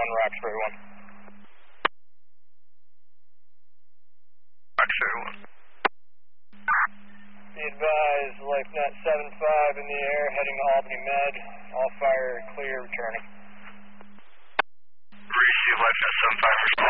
Roxbury 1. Roxbury 1. Be advised, LifeNet 75 in the air, heading to Albany Med. All fire clear, returning. Receive LifeNet 75.